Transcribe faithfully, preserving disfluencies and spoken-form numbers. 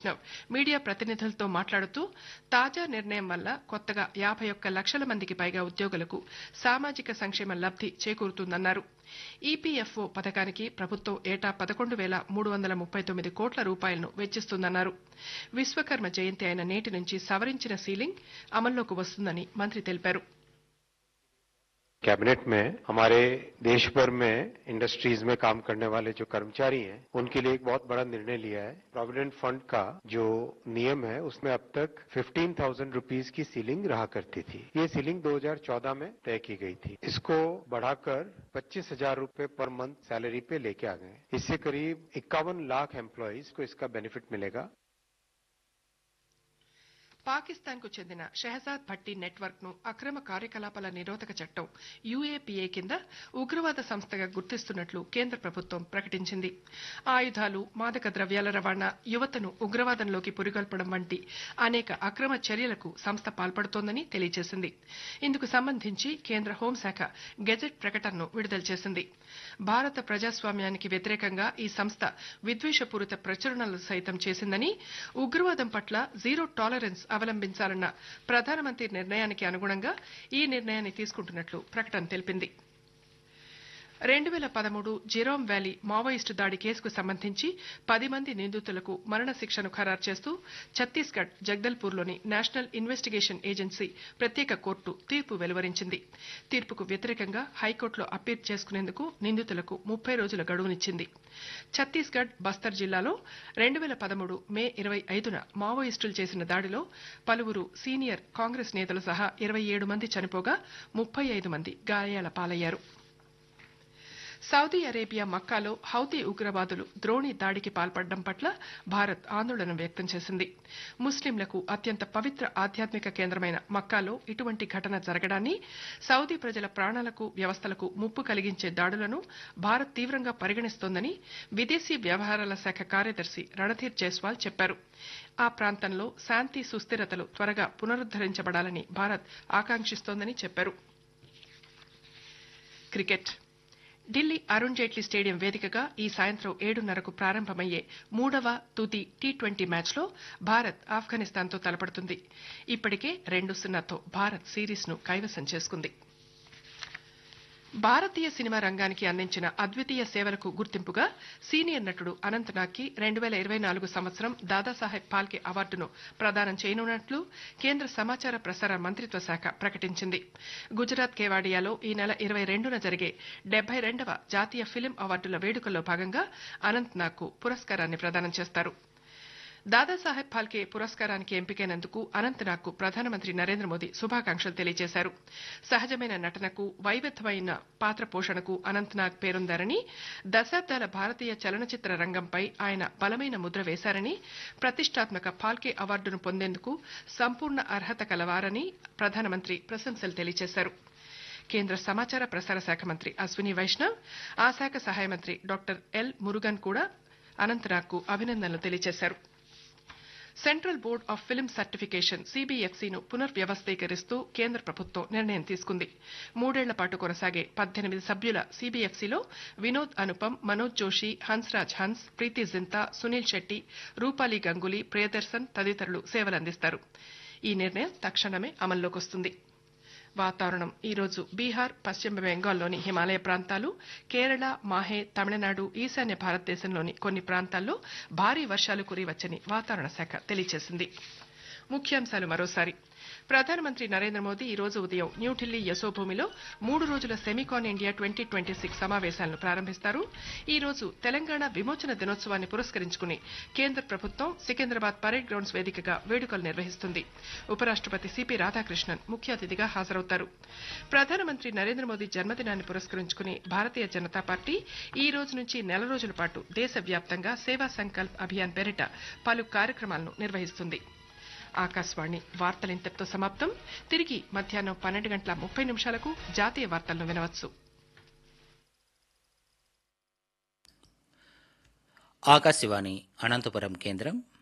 Media ప్రతినిధులతో మాట్లాడుతూ తాజా నిర్ణయం వల్ల కొత్తగా యాభై ఒక్క లక్షల మందికి పైగా ఉద్యోగులకు సామాజిక సంక్షేమ లబ్ది చేకూరుతుందన్నారు. ఈపీఎఫ్ఓ పథకానికి ప్రభుత్వం ఏటా పదకొండు వేల మూడు వందల ముప్పై తొమ్మిది కోట్ల రూపాయలను వెచ్చిస్తుందన్నారు. విశ్వకర్మ జయంతి అయిన నేటి నుంచి సవరించిన సీలింగ్ అమల్లోకి వస్తుందని మంత్రి తెలిపారు. कैबिनेट में हमारे देश भर में इंडस्ट्रीज में काम करने वाले जो कर्मचारी हैं उनके लिए एक बहुत बड़ा निर्णय लिया है. प्रोविडेंट फंड का जो नियम है उसमें अब तक पंद्रह हज़ार रुपीस की सीलिंग रहा करती थी. ये सीलिंग दो हज़ार चौदह में तय की गई थी. इसको बढ़ाकर पच्चीस हजार रूपए पर मंथ सैलरी पे लेके आ गए. इससे करीब इक्यावन लाख एम्प्लॉयज को इसका बेनिफिट मिलेगा. పాకిస్తాన్ కు చెందిన షెహజాద్ భట్టి నెట్వర్క్ ను అక్రమ కార్యకలాపాల నిరోధక చట్టం యూఏపీఏ కింద ఉగ్రవాద సంస్థగా గుర్తిస్తున్నట్లు కేంద్ర ప్రభుత్వం ప్రకటించింది. ఆయుధాలు, మాదక ద్రవ్యాల రవాణా, యువతను ఉగ్రవాదంలోకి పురిగొల్పడం వంటి అనేక అక్రమ చర్యలకు సంస్థ పాల్పడుతోందని తెలియజేసింది. ఇందుకు సంబంధించి కేంద్ర హోంశాఖ గెజెట్ ప్రకటనను విడుదల చేసింది. భారత ప్రజాస్వామ్యానికి వ్యతిరేకంగా ఈ సంస్థ విద్వేషపూరిత ప్రచురణలు సైతం చేసిందని, ఉగ్రవాదం పట్ల జీరో టాలరెన్స్ అవలంబించాలన్న ప్రధానమంత్రి నిర్ణయానికి అనుగుణంగా ఈ నిర్ణయాన్ని తీసుకుంటున్నట్లు ప్రకటన తెలిపింది. రెండు వేల పదమూడు జిరోమ్ వ్యాలీ మావోయిస్టు దాడి కేసుకు సంబంధించి పది మంది నిందితులకు మరణశిక్షను ఖరారు చేస్తూ ఛత్తీస్గఢ్ జగ్దల్పూర్లోని నేషనల్ ఇన్వెస్టిగేషన్ ఏజెన్సీ ప్రత్యేక కోర్టు తీర్పు వెలువరించింది. తీర్పుకు వ్యతిరేకంగా హైకోర్టులో అప్పీల్ చేసుకునేందుకు నిందితులకు ముప్పై రోజుల గడువునిచ్చింది. ఛత్తీస్గఢ్ బస్తర్ జిల్లాలో రెండు వేల పదమూడు మే ఇరవై ఐదున మావోయిస్టులు చేసిన దాడిలో పలువురు సీనియర్ కాంగ్రెస్ నేతలు సహా ఇరవై ఏడు మంది చనిపోగా ముప్పై ఐదు మంది గాయాల పాలయ్యారు. సౌదీ అరేబియా మక్కాలో హౌతీ ఉగ్రవాదులు ద్రోణి దాడికి పాల్పడడం పట్ల భారత్ ఆందోళన వ్యక్తం చేసింది. ముస్లింలకు అత్యంత పవిత్ర ఆధ్యాత్మిక కేంద్రమైన మక్కాలో ఇటువంటి ఘటన జరగడాన్ని, సౌదీ ప్రజల ప్రాణాలకు వ్యవస్థలకు ముప్పు కలిగించే దాడులను భారత్ తీవ్రంగా పరిగణిస్తోందని విదేశీ వ్యవహారాల శాఖ కార్యదర్శి రణధీర్ జైస్వాల్ చెప్పారు. ఆ ప్రాంతంలో శాంతి సుస్థిరతలు త్వరగా పునరుద్దరించబడాలని భారత్ ఆకాంక్షిస్తోందని చెప్పారు. క్రికెట్. ఢిల్లీ అరుణ్ జైట్లీ స్టేడియం వేదికగా ఈ సాయంత్రం ఏడున్నరకు ప్రారంభమయ్యే మూడవ తుది టీ ట్వంటీ మ్యాచ్లో భారత్ ఆఫ్ఘనిస్తాన్తో తలపడుతుంది. ఇప్పటికే రెండు సున్నాతో భారత్ సిరీస్ ను కైవసం చేసుకుంది. భారతీయ సినిమా రంగానికి అందించిన అద్వితీయ సేవలకు గుర్తింపుగా సీనియర్ నటుడు అనంత్ నాగ్ కి రెండు వేల ఇరవై నాలుగు సంవత్సరం దాదాసాహెబ్ ఫాల్కే అవార్డును ప్రదానం చేయనున్నట్లు కేంద్ర సమాచార ప్రసార మంత్రిత్వ శాఖ ప్రకటించింది. గుజరాత్ కేవాడియాలో ఈ నెల ఇరవై రెండున జరిగే డెబ్బై రెండవ జాతీయ ఫిలిం అవార్డుల వేడుకల్లో భాగంగా అనంత్ నాగ్ కు పురస్కారాన్ని ప్రదానం చేస్తారు. దాదాసాహెబ్ ఫాల్కే పురస్కారానికి ఎంపికైనందుకు అనంత్ నాగ్ కు ప్రధానమంత్రి నరేంద్ర మోదీ శుభాకాంక్షలు తెలియజేశారు. సహజమైన నటనకు, వైవిధ్యమైన పాత్ర పోషణకు అనంత్ నాగ్ పేరొందారని, దశాబ్దాల భారతీయ చలనచిత్ర రంగంపై ఆయన బలమైన ముద్ర వేశారని, ప్రతిష్టాత్మక ఫాల్కే అవార్డును పొందేందుకు సంపూర్ణ అర్హత కలవారని ప్రధానమంత్రి ప్రశంసలు తెలియజేశారు. కేంద్ర సమాచార ప్రసార శాఖ మంత్రి అశ్విని వైష్ణవ్, ఆ శాఖ సహాయ మంత్రి డాక్టర్ ఎల్ మురుగన్ కూడా అనంత్ నాగ్ కు అభినందనలు తెలియజేశారు. Central board of film certification సీబీఎఫ్సీను పునర్వ్యవస్థీకరిస్తూ కేంద్ర ప్రభుత్వం నిర్ణయం తీసుకుంది. మూడేళ్ల పాటు కొనసాగే పద్దెనిమిది సభ్యుల సీబీఎఫ్సీలో వినోద్ అనుపమ్, మనోజ్ జోషి, హన్స్రాజ్ హన్స్, ప్రీతి జింతా, సునీల్ శెట్టి, రూపాలి గంగూలీ, ప్రియదర్శన్ తదితరులు సేవలందిస్తారు. ఈ నిర్ణయం తక్షణమే అమల్లోకి వస్తుంది. వాతావరణం. ఈ రోజు బీహార్, పశ్చిమ బెంగాల్లోని హిమాలయ ప్రాంతాలు, కేరళ, మాహే, తమిళనాడు, ఈశాన్య భారతదేశంలోని కొన్ని ప్రాంతాల్లో భారీ వర్షాలు కురియవచ్చని వాతావరణ శాఖ తెలియజేసింది. ముఖ్యాంశాలు మరోసారి. ప్రధానమంత్రి నరేంద్ర మోదీ ఈ రోజు ఉదయం న్యూఢిల్లీ యశోభూమిలో మూడు రోజుల SEMICON India twenty twenty six సమావేశాలను ప్రారంభిస్తారు. ఈ రోజు తెలంగాణ విమోచన దినోత్సవాన్ని పురస్కరించుకుని కేంద్ర ప్రభుత్వం సికింద్రాబాద్ పరేడ్ గ్రౌండ్స్ వేదికగా వేడుకలు నిర్వహిస్తుంది. ఉపరాష్టపతి సిపి రాధాకృష్ణన్ ముఖ్య అతిథిగా హాజరవుతారు. ప్రధానమంత్రి నరేంద్ర మోదీ జన్మదినాన్ని పురస్కరించుకుని భారతీయ జనతా పార్టీ ఈ రోజు నుంచి నెల రోజుల పాటు దేశవ్యాప్తంగా సేవా సంకల్ప్ అభియాన్ పేరిట పలు కార్యక్రమాలను నిర్వహిస్తుంది. ఆకాశవాణి వార్తలు ఇంతటితో సమాప్తం. తిరిగి మధ్యాహ్నం పన్నెండు గంటల ముప్పై నిమిషాలకు జాతీయ వార్తలను వినవచ్చు. ఆకాశవాణి అనంతపురం కేంద్రం.